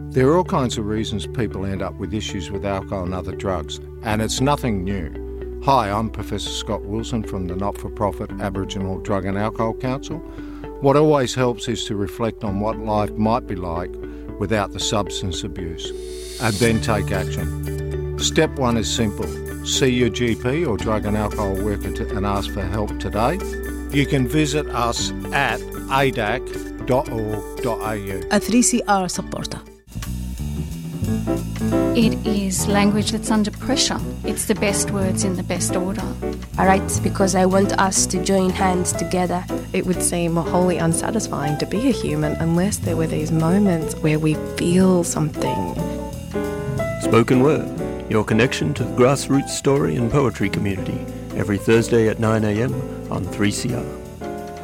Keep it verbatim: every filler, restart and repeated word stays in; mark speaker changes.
Speaker 1: There are all kinds of reasons people end up with issues with alcohol and other drugs, and it's nothing new. Hi, I'm Professor Scott Wilson from the not-for-profit Aboriginal Drug and Alcohol Council. What always helps is to reflect on what life might be like without the substance abuse, and then take action. Step one is simple. See your G P or drug and alcohol worker to, and ask for help today. You can visit us at a d a c dot org dot a u.
Speaker 2: A three C R supporter.
Speaker 3: It is language that's under pressure. It's the best words in the best order.
Speaker 4: I write because I want us to join hands together.
Speaker 5: It would seem wholly unsatisfying to be a human unless there were these moments where we feel something.
Speaker 6: Spoken Word, your connection to the grassroots story and poetry community, every Thursday at nine a m on three C R.